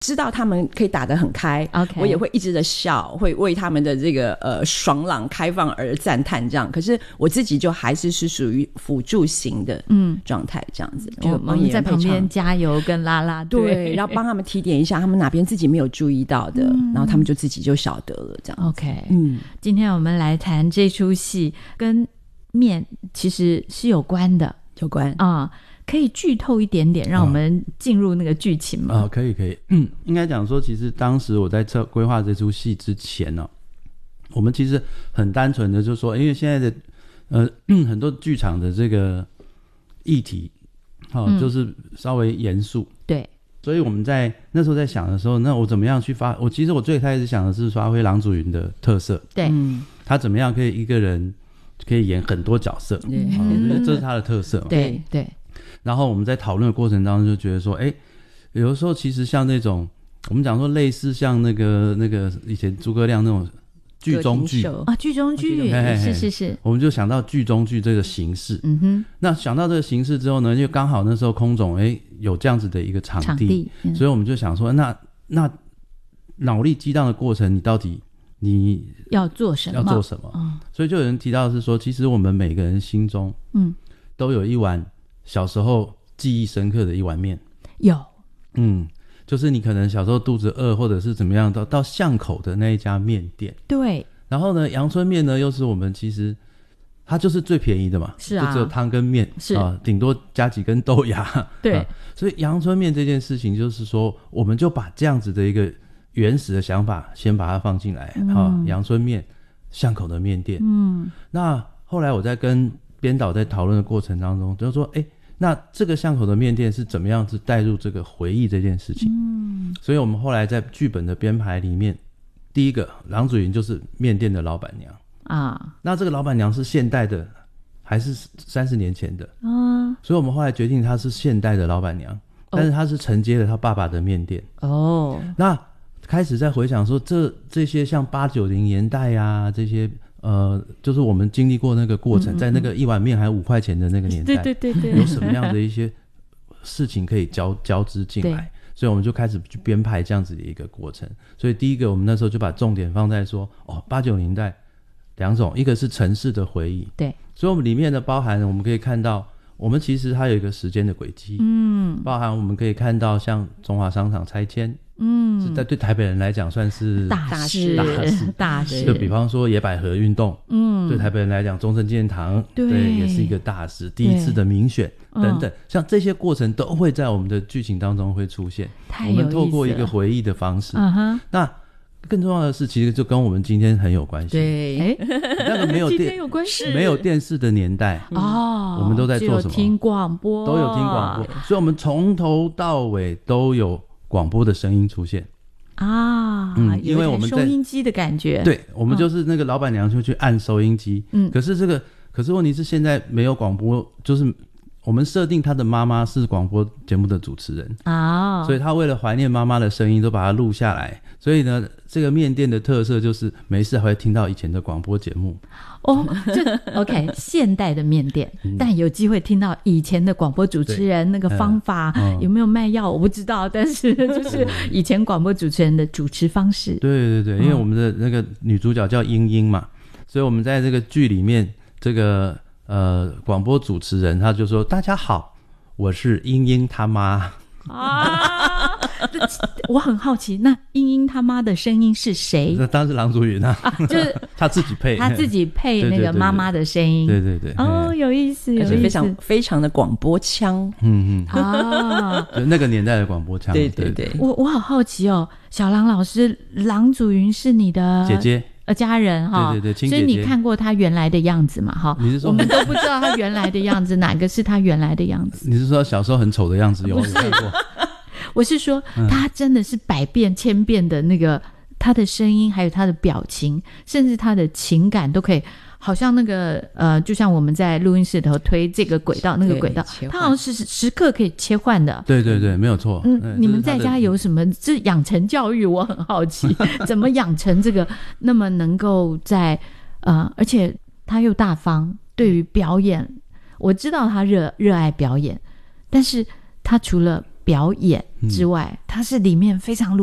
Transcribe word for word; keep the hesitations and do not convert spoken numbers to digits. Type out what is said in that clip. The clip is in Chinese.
知道他们可以打得很开 okay. 我也会一直的笑，会为他们的这个呃爽朗开放而赞叹这样，可是我自己就还是是属于辅助型的状态这样子、嗯、就我们在旁边加油跟拉拉队， 对，然后帮他们提点一下他们哪边自己没有注意到的、嗯、然后他们就自己就晓得了这样子。 OK， 嗯，今天我们来谈这出戏跟面其实是有关的， 有关啊、嗯，可以剧透一点点让我们进入那个剧情吗？ 哦，可以可以，嗯，应该讲说其实当时我在这规划这出戏之前呢、哦，我们其实很单纯的就说，因为现在的呃很多剧场的这个议题哦、嗯、就是稍微严肃， 对， 所以我们在那时候在想的时候，那我怎么样去发我其实我最开始想的是发挥郎祖筠的特色， 对、嗯、 他怎么样可以一个人可以演很多角色，嗯哦、这是他的特色嘛， 对对。 然后我们在讨论的过程当中就觉得说，哎，有的时候其实像那种我们讲说类似像那个那个以前诸葛亮那种剧中剧啊，剧中剧是是是， 我们就想到剧中剧这个形式。嗯哼，那想到这个形式之后呢，就刚好那时候空总哎有这样子的一个场地， 场地嗯、 所以我们就想说，那那脑力激荡的过程，你到底你要做什么？ 要做什么？嗯、所以就有人提到的是说，其实我们每个人心中嗯都有一碗小时候记忆深刻的一碗面， 有， 嗯，就是你可能小时候肚子饿或者是怎么样，到到巷口的那一家面店， 对， 然后呢阳春面呢又是我们其实它就是最便宜的嘛， 是啊， 就只有汤跟面， 是啊，顶多加几根豆芽， 对、 啊，所以阳春面这件事情就是说我们就把这样子的一个原始的想法先把它放进来，嗯啊，阳春面巷口的面店，嗯，那后来我在跟编导在讨论的过程当中就说，哎，那这个巷口的面店是怎么样子带入这个回忆这件事情，嗯，所以我们后来在剧本的编排里面，第一个郎祖筠就是面店的老板娘啊，那这个老板娘是现代的还是三十年前的啊？所以我们后来决定她是现代的老板娘，但是她是承接了她爸爸的面店哦。那开始在回想说，这这些像八九零年代啊，这些呃，就是我们经历过那个过程，嗯嗯嗯，在那个一碗面还五块钱的那个年代， 对对对对， 有什么样的一些事情可以交交织进来？所以我们就开始去编排这样子的一个过程。所以第一个，我们那时候就把重点放在说，哦，八九年代两种，一个是城市的回忆， 对， 所以我们里面的包含我们可以看到，我们其实它有一个时间的轨迹，嗯，包含我们可以看到像中华商场拆迁。嗯，是在对台北人来讲算是大事大事大事， 就比方说野百合运动，嗯，对台北人来讲中正纪念堂 对, 对也是一个大事，第一次的民选等等、嗯、像这些过程都会在我们的剧情当中会出现，我们透过一个回忆的方式、uh-huh、那更重要的是其实就跟我们今天很有关系， 对， 那个没有电有关系没有电视的年代哦、嗯，我们都在做什么？ 只有听广播， 都有听广播，所以我们从头到尾都有广播的声音出现啊，嗯，因为我们在收音机的感觉， 对，我们就是那个老板娘就去按收音机，嗯，可是这个，可是问题是现在没有广播，就是我们设定他的妈妈是广播节目的主持人啊，所以他为了怀念妈妈的声音，都把它录下来。所以呢，这个面店的特色就是没事还会听到以前的广播节目。 哦，这 OK， 现代的面店、嗯，但有机会听到以前的广播主持人那个方法、嗯、有没有卖药我不知道，但是就是以前广播主持人的主持方式。 对对对，因为我们的那个女主角叫英英嘛，所以我们在这个剧里面，这个呃广播主持人他就说：“大家好，我是英英他妈。” 啊，我很好奇，那英英他妈的声音是谁？ 那当然是郎祖筠啊，啊就是他自己配， 他自己配那个妈妈的声音。 对对 对, 对, 对, 对, 对, 对， 哦，有意思，有意思， 非常非常的广播腔， 嗯嗯啊， 就那个年代的广播腔。 对对对， 我我好好奇哦，小郎老师，郎祖筠是你的姐姐。 呃，家人哈， 对对对，亲姐姐姐，所以你看过他原来的样子嘛？哈， 你是说我们都不知道他原来的样子，哪个是他原来的样子？ 你是说小时候很丑的样子有没有看过？ 我是说，他真的是百变千变的那个，他的声音，还有他的表情，甚至他的情感，都可以，好像那个呃，就像我们在录音室里头推这个轨道，那个轨道，他好像是时刻可以切换的。 对对对，没有错。 嗯，你们在家有什么这养成教育？我很好奇，怎么养成这个那么能够在呃，而且他又大方，对于表演，我知道他热热爱表演，但是他除了表演之外，它是里面非常